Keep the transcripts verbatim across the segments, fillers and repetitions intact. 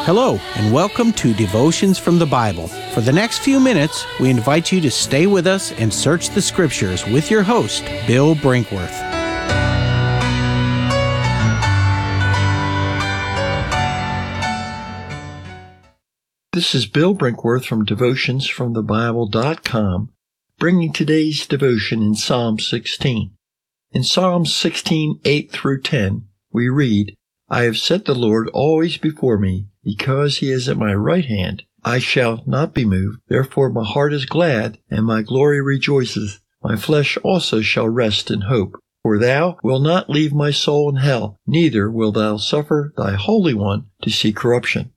Hello, and welcome to Devotions from the Bible. For the next few minutes, we invite you to stay with us and search the Scriptures with your host, Bill Brinkworth. This is Bill Brinkworth from devotions from the bible dot com, bringing today's devotion in Psalm sixteen. In Psalm sixteen, eight through ten, we read, I have set the Lord always before me, because he is at my right hand. I shall not be moved. Therefore my heart is glad, and my glory rejoiceth. My flesh also shall rest in hope. For thou wilt not leave my soul in hell, neither wilt thou suffer thy Holy One to see corruption.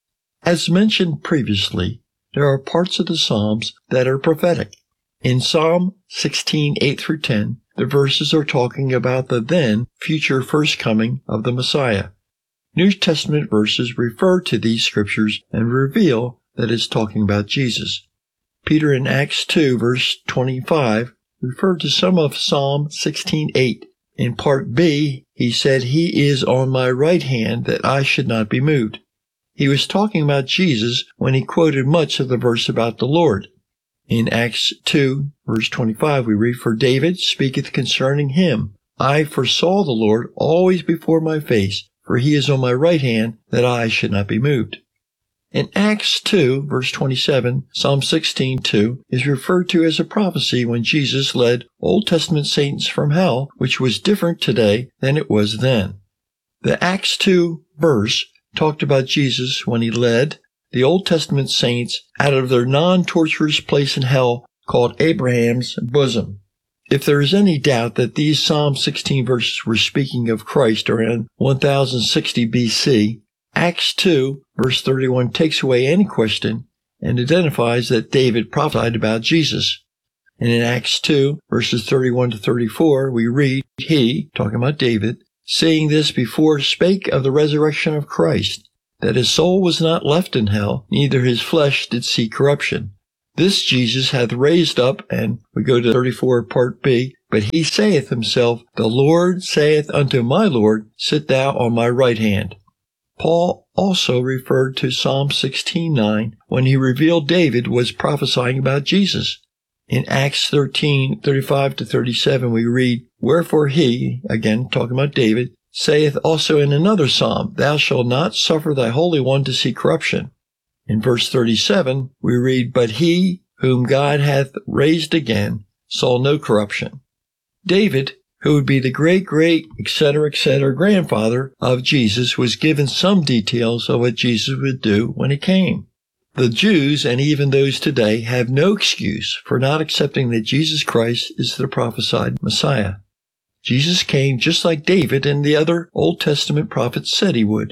As mentioned previously, there are parts of the Psalms that are prophetic. In Psalm sixteen, eight through ten, the verses are talking about the then future first coming of the Messiah. New Testament verses refer to these scriptures and reveal that it's talking about Jesus. Peter in Acts two, verse twenty-five, referred to some of Psalm sixteen, eight. In part B, he said, He is on my right hand, that I should not be moved. He was talking about Jesus when he quoted much of the verse about the Lord. In Acts two, verse twenty-five, we read, For David speaketh concerning him, I foresaw the Lord always before my face, for he is on my right hand, that I should not be moved. In Acts two, verse twenty-seven, Psalm sixteen, two, is referred to as a prophecy when Jesus led Old Testament saints from hell, which was different today than it was then. The Acts two verse talked about Jesus when he led the Old Testament saints out of their non-torturous place in hell called Abraham's bosom. If there is any doubt that these Psalm sixteen verses were speaking of Christ around one thousand sixty B C, Acts two, verse thirty-one takes away any question and identifies that David prophesied about Jesus. And in Acts two, verses thirty-one to thirty-four, we read, He, talking about David, saying this before, spake of the resurrection of Christ, that his soul was not left in hell, neither his flesh did see corruption. This Jesus hath raised up, and we go to thirty-four, part B, but he saith himself, The Lord saith unto my Lord, Sit thou on my right hand. Paul also referred to Psalm sixteen, nine, when he revealed David was prophesying about Jesus. In Acts thirteen, thirty-five to thirty-seven, we read, Wherefore he, again talking about David, saith also in another psalm, Thou shalt not suffer thy Holy One to see corruption. In verse thirty-seven, we read, But he, whom God hath raised again, saw no corruption. David, who would be the great-great, et cetera, et cetera, grandfather of Jesus, was given some details of what Jesus would do when he came. The Jews, and even those today, have no excuse for not accepting that Jesus Christ is the prophesied Messiah. Jesus came just like David and the other Old Testament prophets said he would.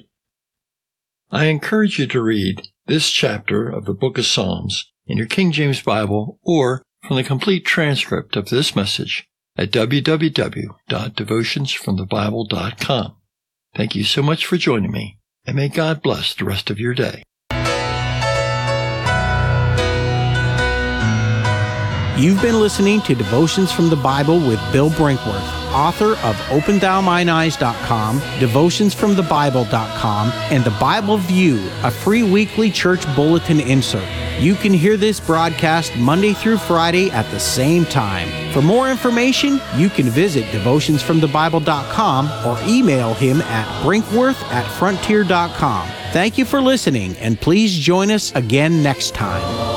I encourage you to read this chapter of the book of Psalms in your King James Bible or from the complete transcript of this message at w w w dot devotions from the bible dot com. Thank you so much for joining me, and may God bless the rest of your day. You've been listening to Devotions from the Bible with Bill Brinkworth, author of open thou mine eyes dot com, devotions from the bible dot com, and The Bible View, a free weekly church bulletin insert. You can hear this broadcast Monday through Friday at the same time. For more information, you can visit devotions from the bible dot com or email him at brinkworth at frontier dot com. Thank you for listening, and please join us again next time.